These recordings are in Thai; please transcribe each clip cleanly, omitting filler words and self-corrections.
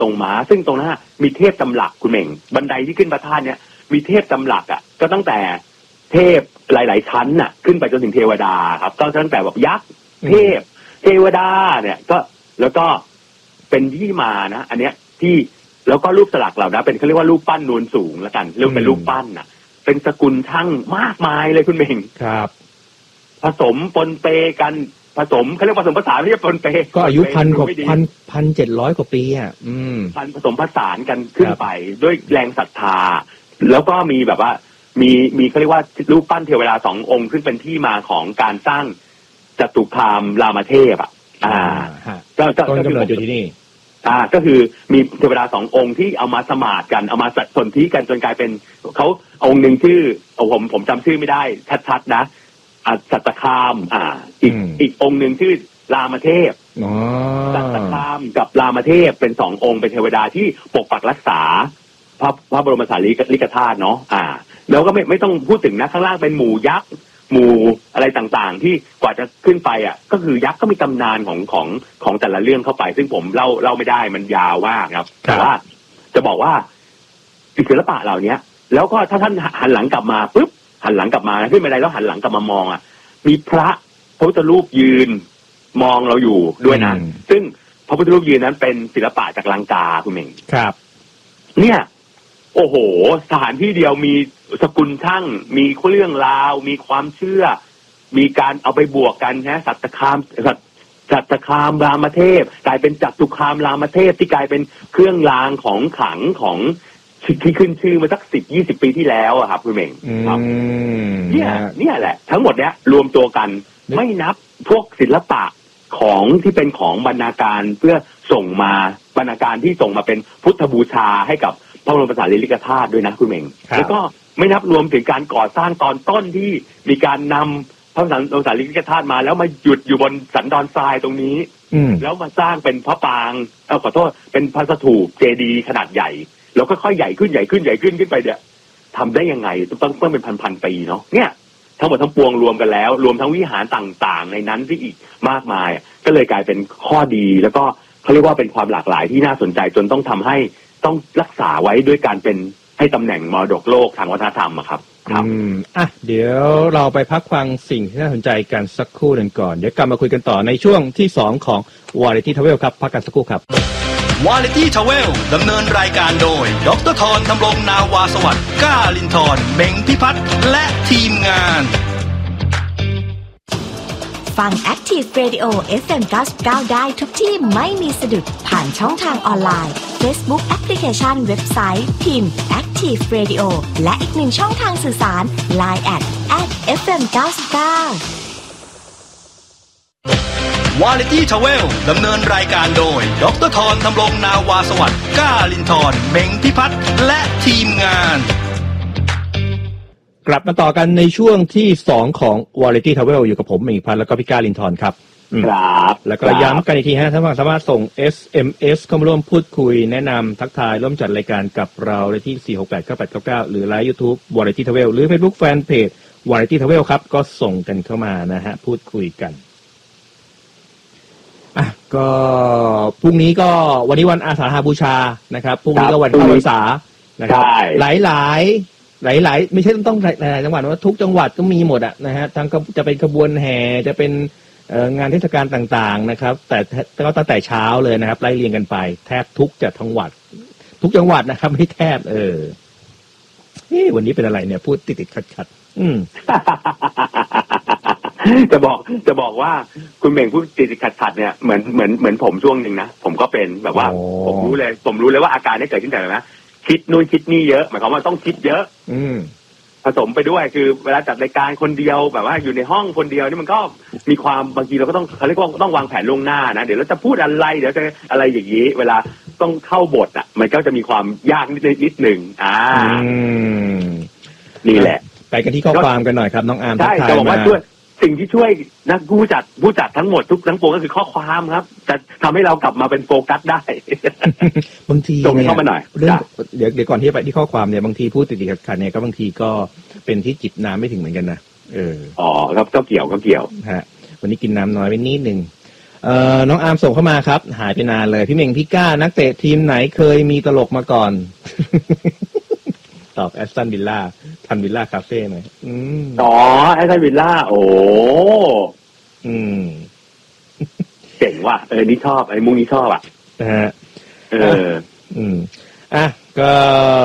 ตรงม้าซึ่งตรงนั้นมีเทพจำหลักคุณเหม่งบันไดที่ขึ้นพระธาตุเนี่ยมีเทพจำหลักก็ตั้งแต่เทพหลายๆชั้นขึ้นไปจนถึงเทวดาครับก็ตั้งแต่แบบยักษ์เทพเทวดาเนี่ยก็แล้วก็เป็นที่มานะอันเนี้ยที่แล้วก็รูปสลักเหล่านั้นเป็นเขาเรียกว่ารูปปั้นนูนสูงแล้วกันเรียกเป็นรูปปั้นเป็นสกุลช่างมากมายเลยคุณเหม่งครับผสมปนเปกันผสมเขาเรียกผสมผสานไม่ใช่ปนเปก็อายุ1,000 กว่า1,700 กว่าปีพันผสมผสานกันขึ้นไปด้วยแรงศรัทธาแล้วก็มีแบบว่ามีเขาเรียกว่ารูปปั้นเทวดา2 องค์ขึ้นเป็นที่มาของการสร้างจตุคามรามเทพก็ต้นกำเนิดอยู่ที่นี่ก็คือมีเทวดา2 องค์ที่เอามาสมาทกันเอามาสนธิกันจนกลายเป็นเขาองค์หนึ่งชื่อผมจำชื่อไม่ได้ชัดๆนะสัตตคามอีกองค์หนึ่งชื่อรามเทพสัตตคามกับรามเทพเป็น2 องค์เป็นเทวดาที่ปกปักรักษาพระบรมสารีริกธาตุเนาะแล้วก็ไม่ต้องพูดถึงนะข้างล่างเป็นหมู่ยักษ์หมู่อะไรต่างๆที่กว่าจะขึ้นไปก็คือยักษ์ก็มีตำนานของแต่ละเรื่องเข้าไปซึ่งผมเล่าไม่ได้มันยาวมากครับแต่ว่าจะบอกว่าศิลปะเหล่านี้แล้วก็ถ้าท่านหันหลังกลับมาปุ๊บหันหลังกลับมาขึ้นไปได้แล้วหันหลังกลับมามองมีพระพุทธรูปยืนมองเราอยู่ด้วยนะซึ่งพระพุทธรูปยืนนั้นเป็นศิลปะจากลังกาคุณเหม่งครับเนี่ยโอ้โหสถานที่เดียวมีสกุลช่างมีเรื่องราวมีความเชื่อมีการเอาไปบวกกันสัตตคามรามเทพกลายเป็นจตุคามรามเทพที่กลายเป็นเครื่องรางของขลังของที่ขึ้นชื่อมาสัก10-20 ปีที่แล้วครับคุณเหม่งครับเนี่ยแหละทั้งหมดเนี้ยรวมตัวกันไม่นับพวกศิลปะของที่เป็นของบรรณาการเพื่อส่งมาบรรณาการที่ส่งมาเป็นพุทธบูชาให้กับพระบรมสารีริกธาตุด้วยนะคุณเหม่งแล้วก็ไม่นับรวมถึงการก่อสร้างตอนต้นที่มีการนำพระบรมสารีริกธาตุมาแล้วมาหยุดอยู่บนสันดอนทรายตรงนี้แล้วมาสร้างเป็นพระปางขอโทษเป็นพระสถูปเจดีย์ขนาดใหญ่แล้วก็ค่อยใหญ่ขึ้นขึ้นไปเนี่ยทำได้ยังไงต้องเป็นพันปีเนาะเนี่ยทั้งหมดทั้งปวงรวมกันแล้วรวมทั้งวิหารต่างๆในนั้นที่อีกมากมายก็เลยกลายเป็นข้อดีแล้วก็เขาเรียกว่าเป็นความหลากหลายที่น่าสนใจจนต้องทำให้ต้องรักษาไว้ด้วยการเป็นให้ตำแหน่งมรดกโลกทางวัฒนธรรมครับเดี๋ยวเราไปพักฟังสิ่งที่น่าสนใจกันสักครู่หนึ่งก่อนเดี๋ยวกลับมาคุยกันต่อในช่วงที่2ของ Variety Travel ครับพักกันสักครู่ครับ Variety Travel ดำเนินรายการโดยดร.ธรธำรงนาวาสวัสดิ์ก้าลินทร์เบงพิพัฒน์และทีมงานฟัง Active Radio FM 99 ได้ทุกที่ไม่มีสะดุดผ่านช่องทางออนไลน์ Facebook Application เว็บไซต์พิมพ์ Active Radio และอีกหนึ่งช่องทางสื่อสาร Line @FM 99 Variety Travel ดำเนินรายการโดยดร.ธรธำรงนาวาสวัสดิ์ก้าลินทร์เบงพิพัฒน์และทีมงานกลับมาต่อกันในช่วงที่2ของ Variety Travel อยู่กับผมเมงพันธ์แล้วก็พี่ก้าลินทร์ครับครับแล้วก็ย้ำกันอีกทีท่านสามารถส่ง SMS เข้ามาร่วมพูดคุยแนะนำทักทายร่วมจัดรายการกับเราได้ที่ 4689899 หรือไลน์ YouTube Variety Travel หรือ Facebook Fanpage Variety Travel ครับก็ส่งกันเข้ามานะฮะพูดคุยกันก็พรุ่งนี้ก็วันนี้วันอาสาฬหบูชานะครับพรุ่งนี้ก็วันเข้าพรรษานะครับหลายไม่ใช่ต้องหลายจังหวัดว่าทุกจังหวัดก็มีหมดนะฮะทั้งจะเป็นขบวนแห่จะเป็นงานเทศกาลต่างๆนะครับแต่ก็ตั้งแต่เช้าเลยนะครับไล่เรียงกันไปแทบทุกจังหวัดนะครับไม่แทบวันนี้เป็นอะไรเนี่ยพูดติดขัดจะบอกว่าคุณเบ่งพูดติดขัดเนี่ยเหมือนผมช่วงนึงนะผมก็เป็นแบบว่าผมรู้เลยว่าอาการนี้เกิดขึ้นจากอะไรนะคิดนู่นคิดนี่เยอะหมายความว่าต้องคิดเยอะผสมไปด้วยคือเวลาจัดรายการคนเดียวแบบว่าอยู่ในห้องคนเดียวนี่มันก็มีความบางทีเราก็ต้องเขาเรียกว่าต้องวางแผนล่วงหน้านะเดี๋ยวเราจะพูดอะไรเดี๋ยวจะอะไรอย่างนี้เวลาต้องเข้าบทมันก็จะมีความยากนิดหนึ่งนี่แหละไปกันที่ข้อความกันหน่อยครับน้องอาร์มใช่จะบอกว่าด้วยสิ่งที่ช่วยนักผู้จัดทั้งหมดทั้งปวงก็คือข้อความครับจะทำให้เรากลับมาเป็นโฟกัสได้บางทีตรงเข้ามาหน่อยเดี๋ยวก่อนที่จะไปที่ข้อความเนี่ยบางทีพูดติดขัดเนี่ยก็บางทีก็เป็นที่จิบน้ำไม่ถึงเหมือนกันนะครับก็เกี่ยวฮะวันนี้กินน้ำน้อยไปนิดนึงน้องอาร์มส่งเข้ามาครับหายไปนานเลยพี่เม่งพี่ก้านักเตะทีมไหนเคยมีตลกมาก่อน ตอบแอสตันวิลล่าทันวิลล่าคาเฟ่หน่อยอ๋อแอสตันวิลล่าโอ้เก่งว่ะนี่ชอบไอ้มุ้งนี้ชอบอ่ะนะฮะอ่ะก็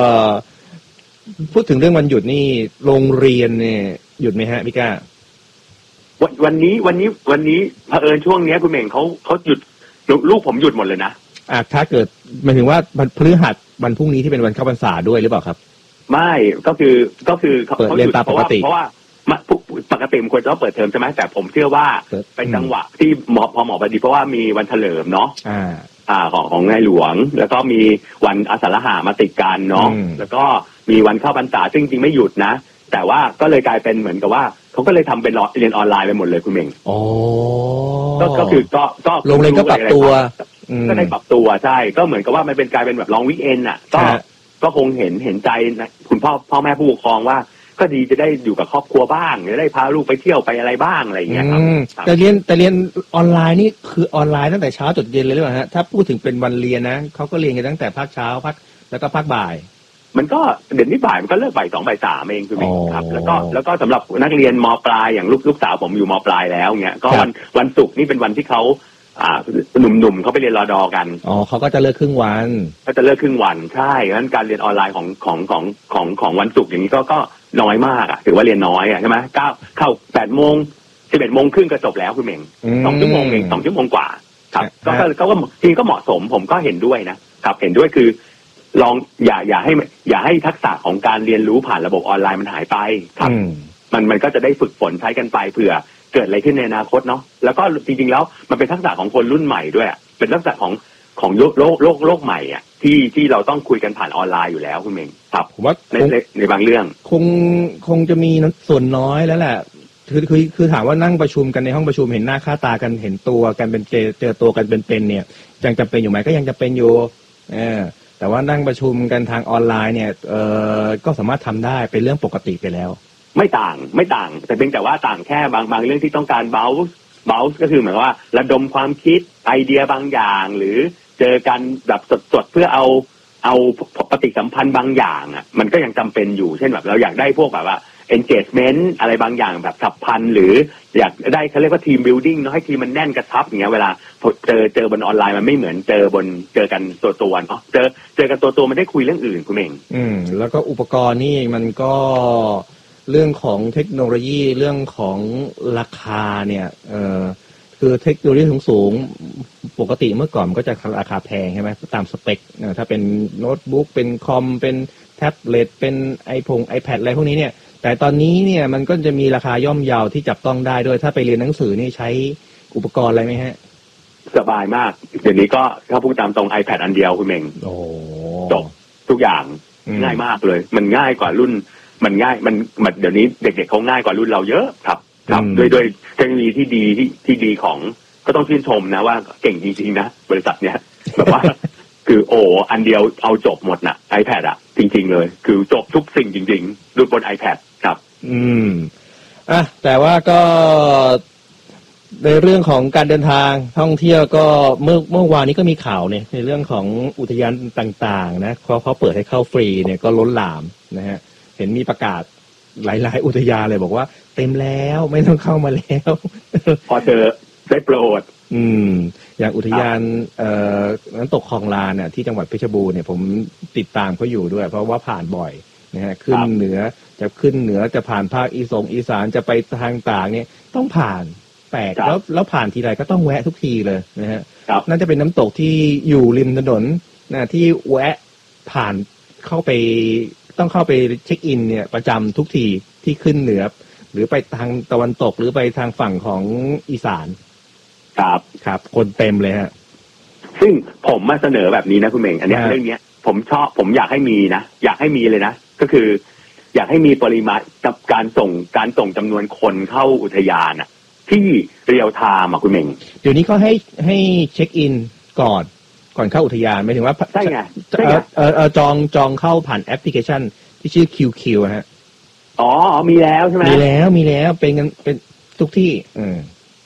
พูดถึงเรื่องวันหยุดนี่โรงเรียนเนี่ยหยุดไหมฮะพี่ก้าวันนี้เผอิญช่วงนี้คุณเหม่งเขาหยุดลูกผมหยุดหมดเลยนะถ้าเกิดหมายถึงว่าวันพฤหัสวันพรุ่งนี้ที่เป็นวันเข้าพรรษาด้วยหรือเปล่าครับไม่ก็คือเขาเรียนตามปกติเพราะว่าปกติมันควรจะต้องเปิดเทอมใช่ไหมแต่ผมเชื่อว่าเป็นจังหวะที่พอเหมาะพอดีเพราะว่ามีวันเฉลิมเนาะของในหลวงแล้วก็มีวันอาสาฬหะมาติดกันเนาะแล้วก็มีวันเข้าพรรษาซึ่งจริงไม่หยุดนะแต่ว่าก็เลยกลายเป็นเหมือนกับว่าเขาก็เลยทำเป็นเรียนออนไลน์ไปหมดเลยคุณเม่งก็คือก็โรงเรียนก็ปรับตัวก็ได้ปรับตัวใช่ก็เหมือนกับว่ามันเป็นกลายเป็นแบบลองวิกเอนด์อ่ะก็คงเห็นใจนะคุณพ่อแม่ผู้ปกครองว่าก็ดีจะได้อยู่กับครอบครัวบ้างจะได้พาลูกไปเที่ยวไปอะไรบ้างอะไรอย่างเงี้ยครับแต่เรียนออนไลน์นี่คือออนไลน์ตั้งแต่เช้าจนเย็นเลยหรือเปล่าฮะถ้าพูดถึงเป็นวันเรียนนะเขาก็เรียนกันตั้งแต่ภาคเช้าภาคแล้วก็ภาคบ่ายมันก็เดี๋ยวนี้บ่ายมันก็เลิกบ่าย2บ่าย3เองคือครับแล้วก็สำหรับนักเรียนม.ปลายอย่างลูกสาวผมอยู่ม.ปลายแล้วเงี้ยก็วันศุกร์นี่เป็นวันที่เขาหนุ่มเขาไปเรียนรอดอกันเขาก็จะเลิกครึ่งวันก็จะเลิกครึ่งวันใช่งั้นการเรียนออนไลน์ของวันศุกร์อย่างนี้ก็น้อยมากถือว่าเรียนน้อยใช่ไหมเข้า8 โมง 11 โมงครึ่งก็จบแล้วคุณเม่ง2 ชั่วโมงเอง2 ชั่วโมงกว่าครับก็จริงก็เหมาะสมผมก็เห็นด้วยนะครับเห็นด้วยคือลองอย่าให้ทักษะของการเรียนรู้ผ่านระบบออนไลน์มันหายไปครับมันก็จะได้ฝึกฝนใช้กันไปเผื่อเกิดอะไรขึ้นในอนาคตเนาะแล้วก็จริงๆแล้วมันเป็นทักษะของคนรุ่นใหม่ด้วยเป็นทักษะของโลกใหม่อ่ะที่เราต้องคุยกันผ่านออนไลน์อยู่แล้วคุณเมงครับผมว่าในบางเรื่องคงจะมีส่วนน้อยแล้วแหละคือถามว่านั่งประชุมกันในห้องประชุมเห็นหน้าค่าตากันเห็นตัวกันเป็นเจอตัวกันเป็นเนี่ยยังจำเป็นอยู่ไหมก็ยังจำเป็นอยู่แต่ว่านั่งประชุมกันทางออนไลน์เนี่ยก็สามารถทำได้เป็นเรื่องปกติไปแล้วไม่ต่างแต่เพียงแต่ว่าต่างแค่บางเรื่องที่ต้องการเบาก็คือหมายว่าระดมความคิดไอเดียบางอย่างหรือเจอกันแบบสดๆเพื่อเอาปฏิสัมพันธ์บางอย่างอ่ะมันก็ยังจำเป็นอยู่เช่นแบบเราอยากได้พวกแบบว่า engagement อะไรบางอย่างแบบฉับพลันหรืออยากได้เขาเรียกว่า team building เนาะให้ทีมมันแน่นกระชับอย่างเงี้ยเวลาเจอบนออนไลน์มันไม่เหมือนเจอกันตัวเนาะเจอกันตัวมันได้คุยเรื่องอื่นคุณเองแล้วก็อุปกรณ์นี่มันก็เรื่องของเทคโนโลยีเรื่องของราคาเนี่ยคือเทคโนโลยีสูงปกติเมื่อก่อนมันก็จะราคาแพงใช่ไหมตามสเปคถ้าเป็นโน้ตบุ๊กเป็นคอมเป็นแท็บเล็ตเป็นiPad อะไรพวกนี้เนี่ยแต่ตอนนี้เนี่ยมันก็จะมีราคาย่อมเยาที่จับต้องได้ด้วยถ้าไปเรียนหนังสือนี่ใช้อุปกรณ์อะไรไหมฮะสบายมากเดี๋ยวนี้ก็ถ้าพูดตามตรง iPad อันเดียวคุณเมงจบทุกอย่างง่ายมากเลยมันง่ายกว่ารุ่นมันง่ายมันเดี๋ยวนี้เด็กๆเขาง่ายกว่ารุ่นเราเยอะครับด้วยเทคโนโลยีที่ดีของก็ต้องชื่นชมนะว่าเก่งจริงๆนะบริษัทเนี้ยแบบว่า คืออันเดียวเอาจบหมดนะ iPad อ่ะจริงๆเลยคือจบทุกสิ่งจริงๆบน iPad ครับแต่ว่าก็ในเรื่องของการเดินทางท่องเที่ยวก็เมื่อวานนี้ก็มีข่าวเนี่ยในเรื่องของอุทยานต่างๆนะเขาเปิดให้เข้าฟรีเนี่ยก็ล้นหลามนะฮะเห็นมีประกาศหลายๆอุทยานเลยบอกว่าเต็มแล้วไม่ต้องเข้ามาแล้วพอเจอได้โปรดอย่างอุทยานน้ำตกคลองลานเนี่ยที่จังหวัดเพชรบูรณ์เนี่ยผมติดตามเขาอยู่ด้วยเพราะว่าผ่านบ่อยนะฮะขึ้นเหนือจะผ่านภาคอีสานจะไปทางต่างเนี่ยต้องผ่านแปลกแล้วผ่านทีไรก็ต้องแวะทุกทีเลยนะฮะน่าจะเป็นน้ำตกที่อยู่ริมถนนนะที่แวะผ่านเข้าไปต้องเข้าไปเช็คอินเนี่ยประจำทุกทีที่ขึ้นเหนือหรือไปทางตะวันตกหรือไปทางฝั่งของอีสานครับคนเต็มเลยฮะซึ่งผมมาเสนอแบบนี้นะคุณเมงอันนี้เรื่องนี้ผมอยากให้มีนะอยากให้มีเลยนะก็คืออยากให้มีปริมาณกับการส่งจำนวนคนเข้าอุทยานอ่ะที่เรียลไทม์คุณเมงเดี๋ยวนี้ก็ให้เช็คอินก่อนเข้าอุทยานหมายถึงว่าใช่ไงจองเข้าผ่านแอปพลิเคชันที่ชื่อ QQ ฮะมีแล้วใช่ไหมมีแล้วเป็นทุกที่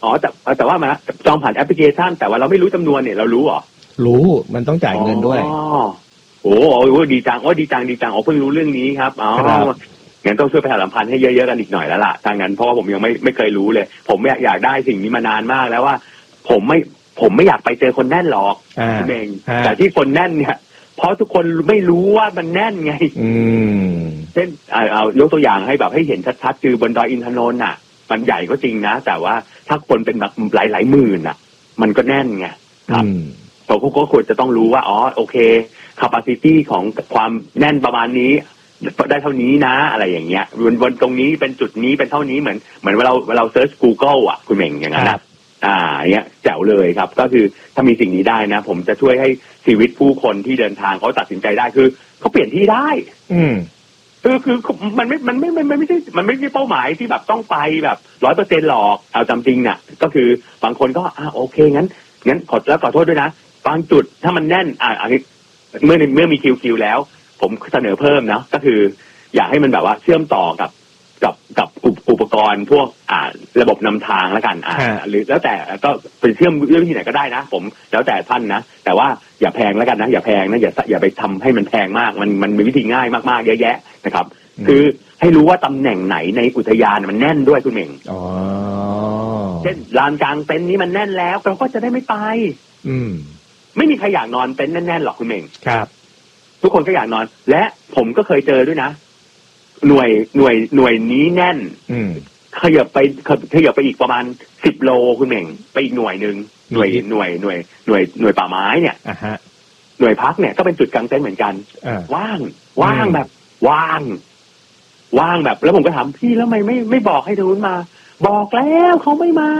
อ๋อแต่ว่ามาจองผ่านแอปพลิเคชันแต่ว่าเราไม่รู้จำนวนเนี่ยเรารู้เหรอรู้มันต้องจ่ายเงินด้วยโอ้โหดีจังดีจังเพิ่งรู้เรื่องนี้ครับอ๋องั้นต้องช่วยประชาสัมพันธ์ให้เยอะๆกันอีกหน่อยแล้วล่ะถ้างั้นเพราะว่าผมยังไม่เคยรู้เลยผมอยากได้สิ่งนี้มานานมากแล้วว่าผมไม่อยากไปเจอคนแน่นหรอกเองแต่ที่คนแน่นเนี่ยเพราะทุกคนไม่รู้ว่ามันแน่นไงเช่นเอายกตัวอย่างให้แบบให้เห็นชัดๆคือบนดอยอินทนนท์น่ะมันใหญ่ก็จริงนะแต่ว่าถ้าคนเป็นแบบหลายหมื่นน่ะมันก็แน่นไงครับเขาก็ควรจะต้องรู้ว่าอ๋อโอเค capacity ของความแน่นประมาณนี้ได้เท่านี้นะอะไรอย่างเงี้ยวนตรงนี้เป็นจุดนี้เป็นเท่านี้เหมือนเราเซิร์ช Google อ่ะคุณเหม่งอย่างนั้นนะเนี้ยแจ๋วเลยครับก็คือถ้ามีสิ่งนี้ได้นะผมจะช่วยให้ชีวิตผู้คนที่เดินทางเขาตัดสินใจได้คือเขาเปลี่ยนที่ได้คือมันไม่ใช่เป้าหมายที่แบบต้องไปแบบ 100% หรอกเอาจำจริงน่ะก็คือบางคนก็โอเคงั้นขอโทษด้วยนะบางจุดถ้ามันแน่นอันนี้เมื่อมีคิวแล้วผมเสนอเพิ่มนะก็คืออยากให้มันแบบว่าเชื่อมต่อกับอุปกรณ์พวกระบบนำทางแล้วกันหรือแล้วแต่ก็เป็นเชื่อมเรื่องที่ไหนก็ได้นะผมแล้วแต่ท่านนะแต่ว่าอย่าแพงแล้วกันนะอย่าแพงนะอย่าไปทำให้มันแพงมากมันมีวิธีง่ายมากๆเยอะแยะนะครับคือให้รู้ว่าตำแหน่งไหนในอุทยานมันแน่นด้วยคุณเหม่งเช่นลานกลางเต็นท์นี้มันแน่นแล้วเราก็จะได้ไม่ไปไม่มีใครอยากนอนเต็นท์แน่นๆหรอกคุณเหม่งครับทุกคนก็อยากนอนและผมก็เคยเจอด้วยนะหน่วยนี้แน่นขยับไปอีกประมาณ10 โลคุณเหม่งไปอีกหน่วยนึงหน่วยป่าไม้เนี่ยหน่วยพักเนี่ยก็เป็นจุดกางเต็นท์เหมือนกันว่างแบบว่างแบบแล้วผมก็ถามพี่แล้วทำไมไม่บอกให้ทุนมาบอกแล้วเขาไม่มา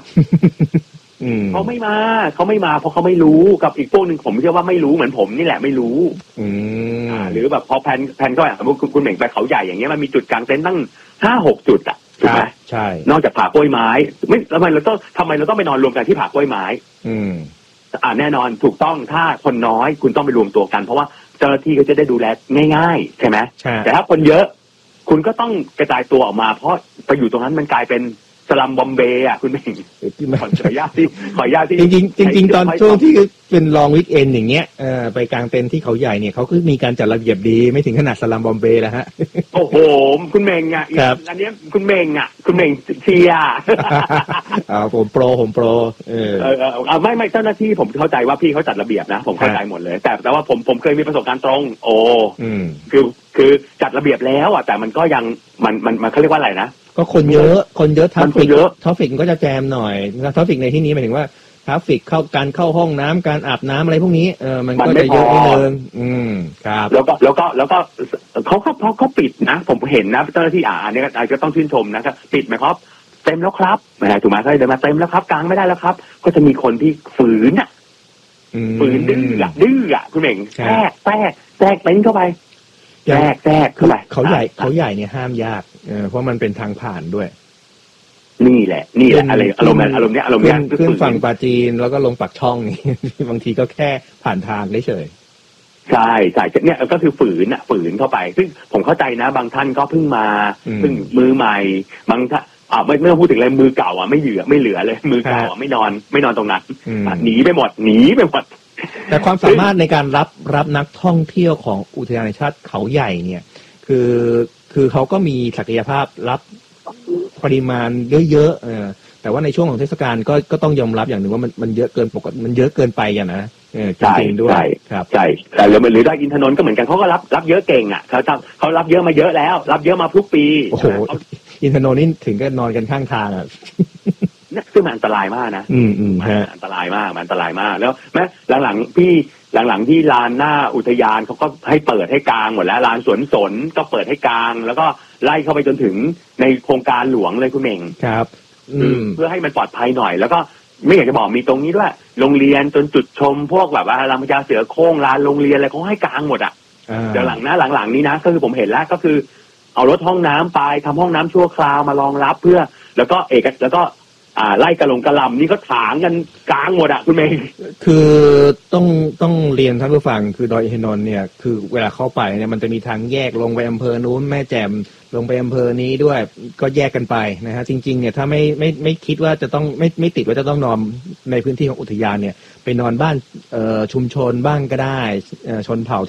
เขาไม่มาเพราะเขาไม่รู้กับอีกพวกหนึ่งผมเชื่อว่าไม่รู้เหมือนผมนี่แหละไม่รู้หรือแบบพอแพนก็อย่างสมมติคุณเหม่งไปเขาใหญ่อย่างเงี้ยมันมีจุดกลางเต็นท์ตั้ง 5-6 จุดอ่ะถูกไหมใช่นอกจากผากล้วยไม้ไม่ทำไมเราต้องไปนอนรวมกันที่ผากล้วยไม้แน่นอนถูกต้องถ้าคนน้อยคุณต้องไปรวมตัวกันเพราะว่าเจ้าหน้าที่ก็จะได้ดูแลง่ายๆใช่ไหมแต่ถ้าคนเยอะคุณก็ต้องกระจายตัวออกมาเพราะไปอยู่ตรงนั้นมันกลายเป็นสลัมบอมเบย์อ่ะคุณเองขออนุญาตที่จริงตอนช่วงที่เป็นลองวิกเอนอย่างเงี้ยไปกลางเต็นท์ที่เขาใหญ่เนี่ยเขาก็มีการจัดระเบียบดีไม่ถึงขนาดสลัมบอมเบย์แล้วฮะโอ้โหคุณเมงอ่ะอันนี้คุณเมงเชียร์ผมโปรไม่เจ้าหน้าที่ผมเข้าใจว่าพี่เขาจัดระเบียบนะผมเข้าใจหมดเลยแต่ว่าผมเคยมีประสบการณ์ตรงคือจัดระเบียบแล้วอ่ะแต่มันก็ยังมันเขาเรียกว่าอะไรนะก็คนเยอะทราฟฟิกก็จะแจมหน่อยทราฟฟิกในที่นี้หมายถึงว่าทราฟฟิกเข้าห้องน้ำการอาบน้ำอะไรพวกนี้มันก็จะเยอะนิดนึงครับแล้วก็เขาปิดนะผมเห็นนะเจ้าหน้าที่อันนี้ก็ต้องชื่นชมนะครับปิดไหมครับเต็มแล้วครับถูกไหมเขาเดินมาเต็มแล้วครับกลางไม่ได้แล้วครับก็จะมีคนที่ฝืนดื้อคุณเหม่งแทรกเต็นเข้าไปแทรกเข้าไปเขาใหญ่เนี่ยห้ามยากเพราะมันเป็นทางผ่านด้วยนี่แหละอะไรอารมณ์เนี้ยขึ้นฝั่งปาจีนแล้วก็ลงปากช่องนี่บางทีก็แค่ผ่านทางเฉยใช่เนี่ยก็คือฝืนเข้าไปซึ่งผมเข้าใจนะบางท่านก็เพิ่งมาเพิ่งมือใหม่บางท่านไม่ต้องพูดถึงเลยมือเก่าไม่เหลือเลยมือเก่าไม่นอนตรงนั้นหนีไปหมดแต่ความสามารถในการรับนักท่องเที่ยวของอุทยานแห่งชาติเขาใหญ่เนี่ยคือเขาก็มีศักยภาพรับปริมาณเยอะๆแต่ว่าในช่วงของเทศกาลก็ต้องยอมรับอย่างหนึ่งว่ามันเยอะเกินปกติมันเยอะเกินไปอ่ะนะจริงๆด้วยครับใช่แต่หรือได้อินทนนท์ก็เหมือนกันเขาก็รับเยอะเก่งอ่ะเขารับเยอะมาเยอะแล้วรับเยอะมาทุกปีโอ้โหอินทนนท์นี่ถึงก็นอนกันข้างทางอ่ะเนี่ยซึ่งมันอันตรายมากนะอันตรายมากแล้วแม้หลังๆที่ลานหน้าอุทยานเขาก็ให้เปิดให้กลางหมดแล้วลานสวนสนก็เปิดให้กลางแล้วก็ไล่เข้าไปจนถึงในโครงการหลวงเลยคุณเหม่งครับเพื่อให้มันปลอดภัยหน่อยแล้วก็ไม่อยากจะบอกมีตรงนี้ด้วยโรงเรียนจนจุดชมพวกแบบว่าลำพญาเสือโคร่งลานโรงเรียนอะไรเขาให้กลางหมดอ่ะเดี๋ยวหลังนี้นะก็คือผมเห็นแล้วก็คือเอารถห้องน้ำไปทำห้องน้ำชั่วคราวมารองรับเพื่อแล้วก็ไล่กระลำนี่ก็ถางกันกลางหมดคุณเมย์คือต้องเรียนท่านผู้ฟังคือดอยอินทนนท์เนี่ยคือเวลาเข้าไปเนี่ยมันจะมีทางแยกลงไปอำเภอนู้นแม่แจ่มลงไปอำเภอนี้ด้วยก็แยกกันไปนะฮะจริงๆเนี่ยถ้าไม่คิดว่าจะต้องไม่ติดว่าจะต้องนอนในพื้นที่ของอุทยานเนี่ยไปนอนบ้านชุมชนบ้างก็ได้ชนเผ่า